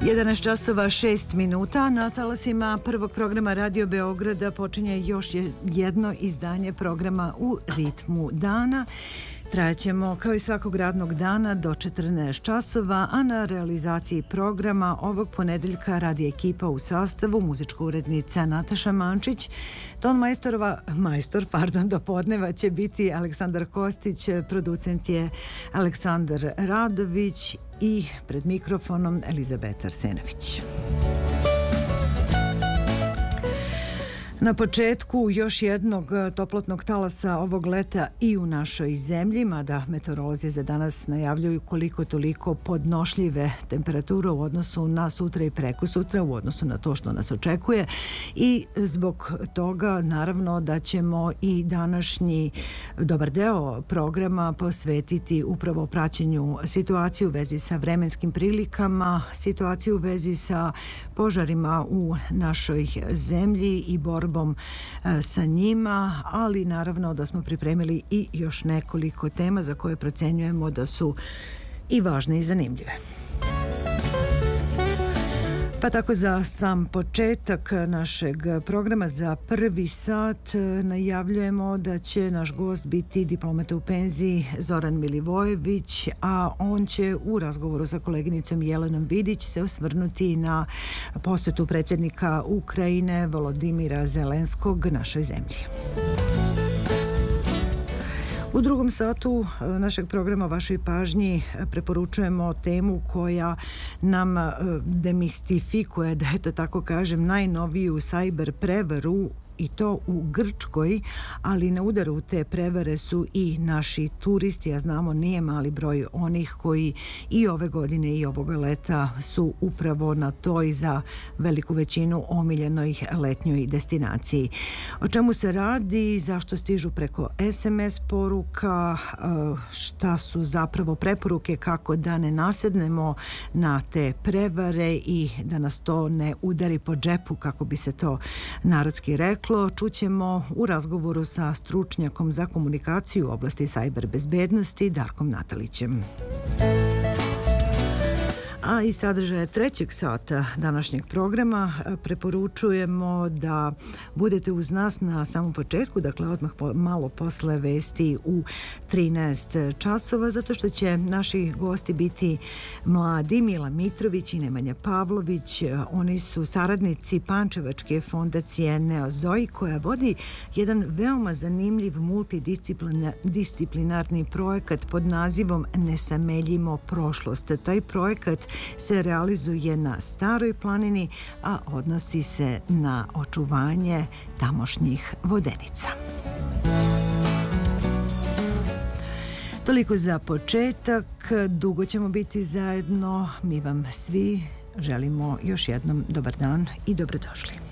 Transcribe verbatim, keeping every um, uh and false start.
jedanaest časova šest minuta na talasima prvog programa Radio Beograda počinje još jedno izdanje programa U ritmu dana. Trajaćemo kao i svakog radnog dana do četrnaest časova, a na realizaciji programa ovog ponedeljka radi ekipa u sastavu muzička urednica Nataša Mančić, ton majstorova, majstor, pardon, do podneva će biti Aleksandar Kostić, producent je Aleksandar Radović i pred mikrofonom Elizabeta Arsenović. Na početku još jednog toplotnog talasa ovog leta i u našoj zemlji, mada meteorolozi za danas najavljuju koliko toliko podnošljive temperature u odnosu na sutra i preko sutra, u odnosu na to što nas očekuje, i zbog toga naravno da ćemo i današnji dobar deo programa posvetiti upravo praćenju situacije u vezi sa vremenskim prilikama, situaciju u vezi sa požarima u našoj zemlji i borbom sa njima, ali naravno da smo pripremili i još nekoliko tema za koje procenjujemo da su i važne i zanimljive. Pa tako za sam početak našeg programa, za prvi sat, najavljujemo da će naš gost biti diplomata u penziji Zoran Milivojević, a on će u razgovoru sa koleginicom Jelenom Vidić se osvrnuti na posetu predsjednika Ukrajine Volodimira Zelenskog našoj zemlji. U drugom satu našeg programa vašoj pažnji preporučujemo temu koja nam demistifikuje, da eto tako kažem, najnoviju cyber prevaru, i to u Grčkoj, ali na udaru te prevare su i naši turisti, a znamo nije mali broj onih koji i ove godine i ovoga leta su upravo na toj za veliku većinu omiljenoj letnjoj destinaciji. O čemu se radi, zašto stižu preko es em es poruka, šta su zapravo preporuke kako da ne nasednemo na te prevare i da nas to ne udari po džepu, kako bi se to narodski reklo, čućemo u razgovoru sa stručnjakom za komunikaciju u oblasti cyber bezbednosti Darkom Natalićem. A i sadržaje trećeg sata današnjeg programa preporučujemo da budete uz nas na samom početku, dakle odmah po, malo posle vesti u trinaest časova, zato što će naši gosti biti mladi Mila Mitrović i Nemanja Pavlović. Oni su saradnici Pančevačke fondacije Neozoj, koja vodi jedan veoma zanimljiv multidisciplinarni projekat pod nazivom Ne sameljimo prošlost. Taj projekat se realizuje na Staroj planini, a odnosi se na očuvanje tamošnjih vodenica. Toliko za početak, dugo ćemo biti zajedno. Mi vam svi želimo još jednom dobar dan i dobrodošli.